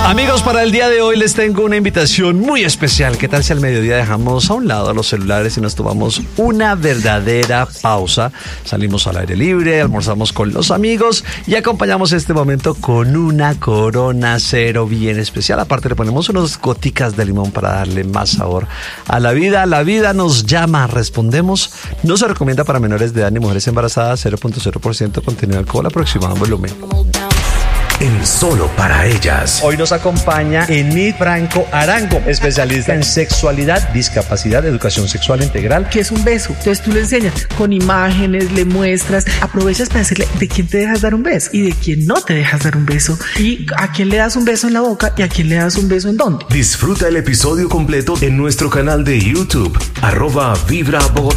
Amigos, para el día de hoy les tengo una invitación muy especial. ¿Qué tal si al mediodía dejamos a un lado los celulares y nos tomamos una verdadera pausa? Salimos al aire libre, almorzamos con los amigos y acompañamos este momento con una Corona Cero bien especial. Aparte le ponemos unas goticas de limón para darle más sabor a la vida. La vida nos llama, respondemos. No se recomienda para menores de edad ni mujeres embarazadas. 0.0% contenido de alcohol, aproximado en volumen. En Solo para Ellas. Hoy nos acompaña Enid Franco Arango, especialista en sexualidad, discapacidad, educación sexual integral. ¿Qué es un beso? Entonces tú le enseñas con imágenes, le muestras, aprovechas para decirle de quién te dejas dar un beso y de quién no te dejas dar un beso y a quién le das un beso en la boca y a quién le das un beso en dónde. Disfruta el episodio completo en nuestro canal de YouTube, @Vibra Bogotá.